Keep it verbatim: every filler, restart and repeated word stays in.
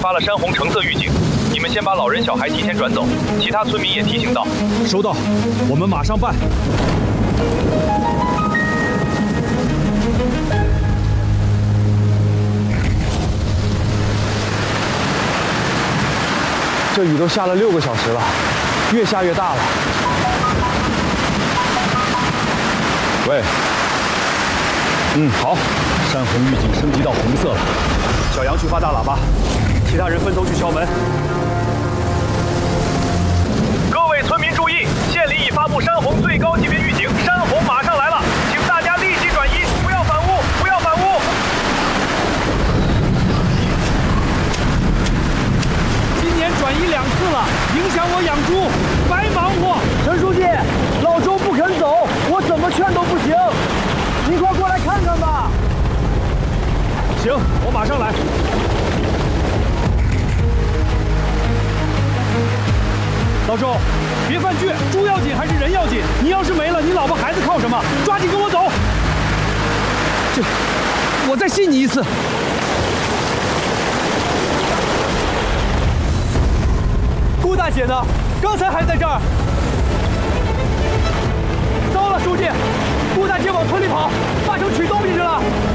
发了山洪橙色预警，你们先把老人小孩提前转走，其他村民也提醒到。 收到，我们马上办。 这雨都下了六个小时了，越下越大了。 喂，嗯，好，山洪预警升级到红色了。小杨去发大喇叭，其他人分头去敲门。 各位村民注意，县里已发布山洪最高级别预警，山洪马上来了，请大家立即转移，不要反屋，不要反屋。 今年转移两次了，影响我养猪，白忙活。 陈书记，老周不肯走，我怎么劝都不行，您快过来看看吧。 行，我马上来。老周，别犯倔，猪要紧还是人要紧？你要是没了，你老婆孩子靠什么？抓紧跟我走。这，我再信你一次。顾大姐呢？刚才还在这儿。糟了，书记，顾大姐往村里跑，八成取东西去了。